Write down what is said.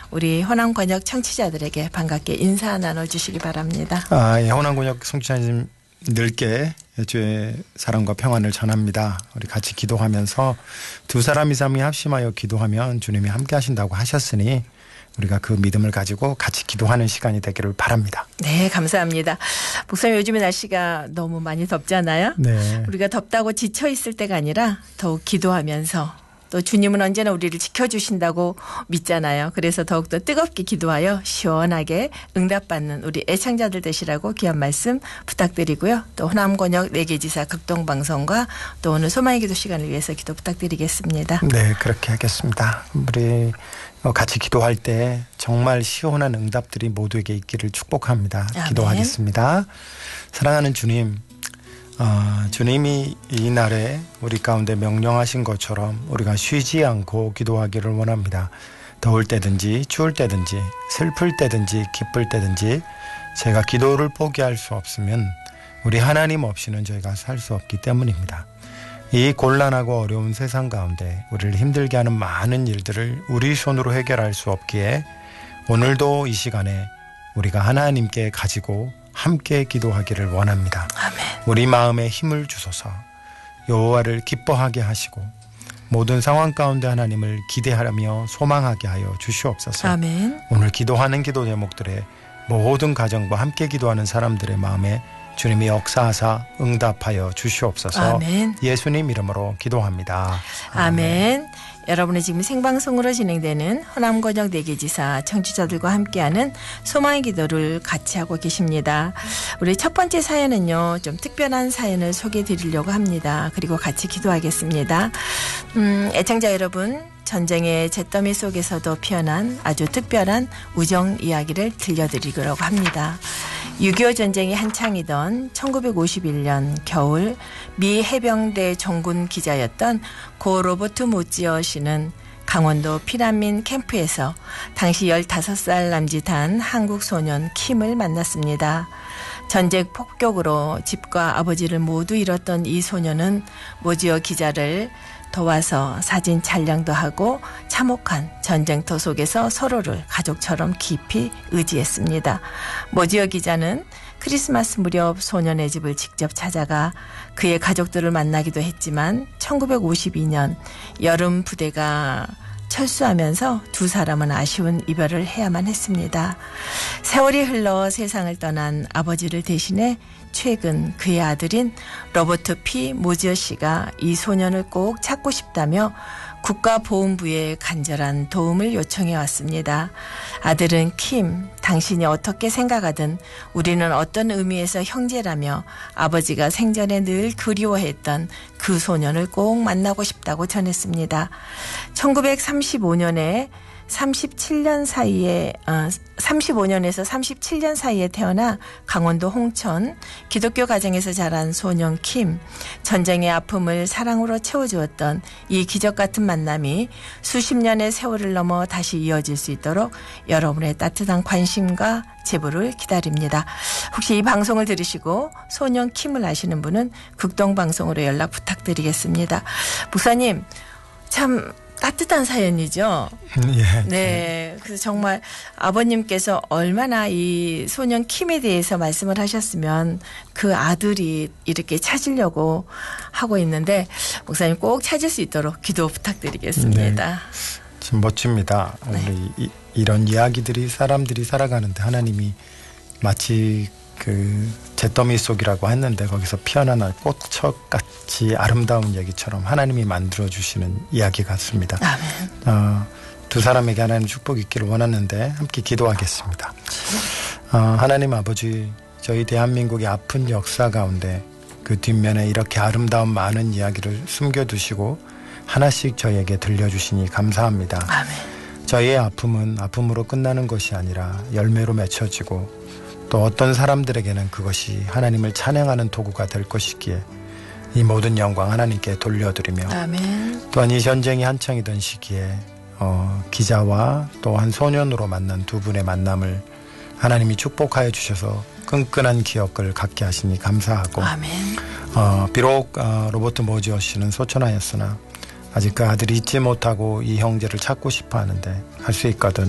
우리 호남권역 청취자들에게 반갑게 인사 나눠주시기 바랍니다. 예, 호남권역 청취자님들께 주의 사랑과 평안을 전합니다. 우리 같이 기도하면서 두 사람 이상이 합심하여 기도하면 주님이 함께 하신다고 하셨으니 우리가 그 믿음을 가지고 같이 기도하는 시간이 되기를 바랍니다. 네, 감사합니다. 목사님, 요즘에 날씨가 너무 많이 덥잖아요. 네. 우리가 덥다고 지쳐 있을 때가 아니라 더욱 기도하면서 또 주님은 언제나 우리를 지켜주신다고 믿잖아요. 그래서 더욱더 뜨겁게 기도하여 시원하게 응답받는 우리 애청자들 되시라고 귀한 말씀 부탁드리고요. 또 호남권역 4개 지사 극동방송과 또 오늘 소망의 기도 시간을 위해서 기도 부탁드리겠습니다. 네, 그렇게 하겠습니다. 우리 같이 기도할 때 정말 시원한 응답들이 모두에게 있기를 축복합니다. 아멘. 기도하겠습니다. 사랑하는 주님, 주님이 이 날에 우리 가운데 명령하신 것처럼 우리가 쉬지 않고 기도하기를 원합니다. 더울 때든지 추울 때든지 슬플 때든지 기쁠 때든지 제가 기도를 포기할 수 없으면 우리 하나님 없이는 저희가 살 수 없기 때문입니다. 이 곤란하고 어려운 세상 가운데 우리를 힘들게 하는 많은 일들을 우리 손으로 해결할 수 없기에 오늘도 이 시간에 우리가 하나님께 가지고 함께 기도하기를 원합니다. 아멘. 우리 마음에 힘을 주소서. 여호와를 기뻐하게 하시고 모든 상황 가운데 하나님을 기대하며 소망하게 하여 주시옵소서. 아멘. 오늘 기도하는 기도 제목들의 모든 가정과 함께 기도하는 사람들의 마음에 주님이 역사하사 응답하여 주시옵소서. 아멘. 예수님 이름으로 기도합니다. 아멘. 여러분의 지금 생방송으로 진행되는 호남권역 4개 지사 청취자들과 함께하는 소망의 기도를 같이 하고 계십니다. 우리 첫 번째 사연은요, 좀 특별한 사연을 소개해 드리려고 합니다. 그리고 같이 기도하겠습니다. 애청자 여러분, 전쟁의 잿더미 속에서도 피어난 아주 특별한 우정 이야기를 들려드리려고 합니다. 6.25 전쟁이 한창이던 1951년 겨울 미 해병대 정군 기자였던 고 로버트 모지어 씨는 강원도 피난민 캠프에서 당시 15살 남짓한 한국 소년 킴을 만났습니다. 전쟁 폭격으로 집과 아버지를 모두 잃었던 이 소년은 모지어 기자를 도와서 사진 촬영도 하고 참혹한 전쟁터 속에서 서로를 가족처럼 깊이 의지했습니다. 모지어 기자는 크리스마스 무렵 소년의 집을 직접 찾아가 그의 가족들을 만나기도 했지만 1952년 여름 부대가 철수하면서 두 사람은 아쉬운 이별을 해야만 했습니다. 세월이 흘러 세상을 떠난 아버지를 대신해 최근 그의 아들인 로버트 P. 모지어 씨가 이 소년을 꼭 찾고 싶다며 국가보훈부에 간절한 도움을 요청해 왔습니다. 아들은 킴, 당신이 어떻게 생각하든 우리는 어떤 의미에서 형제라며 아버지가 생전에 늘 그리워했던 그 소년을 꼭 만나고 싶다고 전했습니다. 1935년에 35년에서 37년 사이에 태어나 강원도 홍천 기독교 가정에서 자란 소년 킴, 전쟁의 아픔을 사랑으로 채워주었던 이 기적 같은 만남이 수십 년의 세월을 넘어 다시 이어질 수 있도록 여러분의 따뜻한 관심과 제보를 기다립니다. 혹시 이 방송을 들으시고 소년 킴을 아시는 분은 극동방송으로 연락 부탁드리겠습니다. 목사님, 참 따뜻한 사연이죠. 예. 네. 그래서 정말 아버님께서 얼마나 이 소년 킴에 대해서 말씀을 하셨으면 그 아들이 이렇게 찾으려고 하고 있는데 목사님 꼭 찾을 수 있도록 기도 부탁드리겠습니다. 네. 참 멋집니다. 네. 우리 이런 이야기들이 사람들이 살아가는데 하나님이 마치 그 잿더미 속이라고 했는데 거기서 피어나는 꽃처같이 아름다운 얘기처럼 하나님이 만들어주시는 이야기 같습니다. 아멘. 두 사람에게 하나님 축복이 있기를 원하는데 함께 기도하겠습니다. 하나님 아버지, 저희 대한민국의 아픈 역사 가운데 그 뒷면에 이렇게 아름다운 많은 이야기를 숨겨두시고 하나씩 저희에게 들려주시니 감사합니다. 아멘. 저희의 아픔은 아픔으로 끝나는 것이 아니라 열매로 맺혀지고 또 어떤 사람들에게는 그것이 하나님을 찬양하는 도구가 될 것이기에 이 모든 영광 하나님께 돌려드리며 아멘. 또한 이 전쟁이 한창이던 시기에 기자와 또 한 소년으로 만난 두 분의 만남을 하나님이 축복하여 주셔서 끈끈한 기억을 갖게 하시니 감사하고 아멘. 비록 로버트 모지어 씨는 소천하였으나 아직 그 아들이 잊지 못하고 이 형제를 찾고 싶어 하는데 할 수 있거든